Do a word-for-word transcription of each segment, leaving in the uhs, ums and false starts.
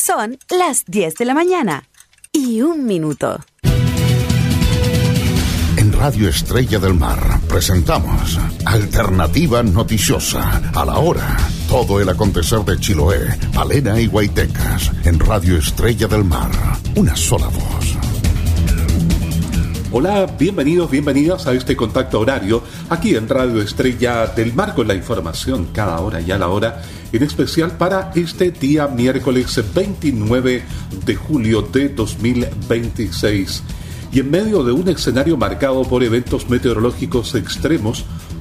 Son las diez de la mañana y un minuto. En Radio Estrella del Mar presentamos Alternativa Noticiosa. A la hora, todo el acontecer de Chiloé, Palena y Guaitecas. En Radio Estrella del Mar, una sola voz. Hola, bienvenidos, bienvenidas a este contacto horario aquí en Radio Estrella del Mar con la información cada hora y a la hora, en especial para este día miércoles veintinueve de julio de dos mil veintiséis. Y en medio de un escenario marcado por eventos meteorológicos extremos,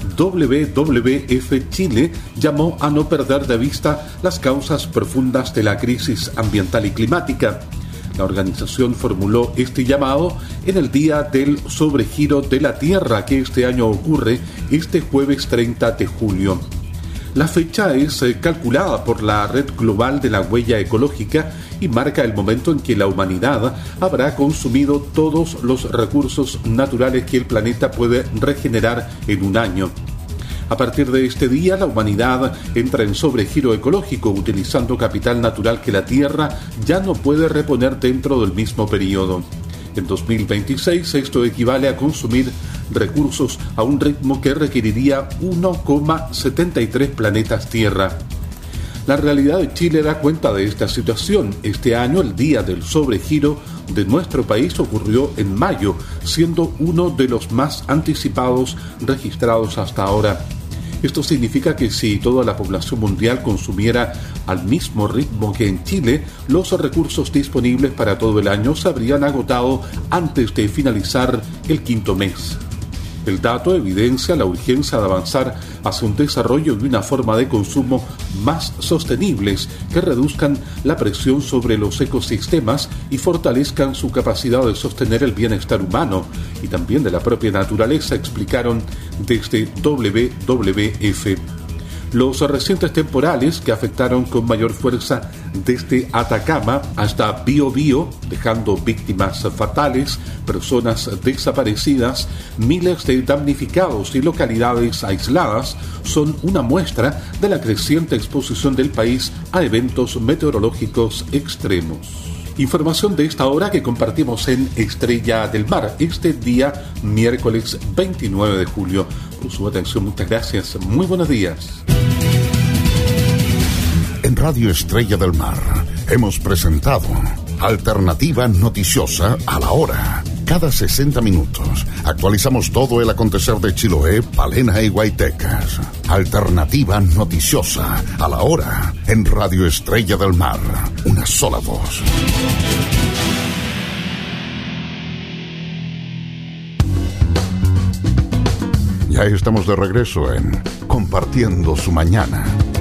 W W F Chile llamó a no perder de vista las causas profundas de la crisis ambiental y climática. La organización formuló este llamado en el Día del Sobregiro de la Tierra, que este año ocurre este jueves treinta de julio. La fecha es eh, calculada por la Red Global de la Huella Ecológica y marca el momento en que la humanidad habrá consumido todos los recursos naturales que el planeta puede regenerar en un año. A partir de este día, la humanidad entra en sobregiro ecológico, utilizando capital natural que la Tierra ya no puede reponer dentro del mismo periodo. En dos mil veintiséis, esto equivale a consumir recursos a un ritmo que requeriría uno coma setenta y tres planetas Tierra. La realidad de Chile da cuenta de esta situación. Este año, el día del sobregiro de nuestro país ocurrió en mayo, siendo uno de los más anticipados registrados hasta ahora. Esto significa que si toda la población mundial consumiera al mismo ritmo que en Chile, los recursos disponibles para todo el año se habrían agotado antes de finalizar el quinto mes. El dato evidencia la urgencia de avanzar hacia un desarrollo de una forma de consumo más sostenibles que reduzcan la presión sobre los ecosistemas y fortalezcan su capacidad de sostener el bienestar humano y también de la propia naturaleza, explicaron desde W W F. Los recientes temporales que afectaron con mayor fuerza desde Atacama hasta Biobío, dejando víctimas fatales, personas desaparecidas, miles de damnificados y localidades aisladas, son una muestra de la creciente exposición del país a eventos meteorológicos extremos. Información de esta hora que compartimos en Estrella del Mar, este día miércoles veintinueve de julio. Por su atención, muchas gracias. Muy buenos días. En Radio Estrella del Mar hemos presentado Alternativa Noticiosa a la hora. Cada sesenta minutos actualizamos todo el acontecer de Chiloé, Palena y Guaitecas. Alternativa Noticiosa a la hora en Radio Estrella del Mar. Una sola voz. Ya estamos de regreso en Compartiendo su Mañana.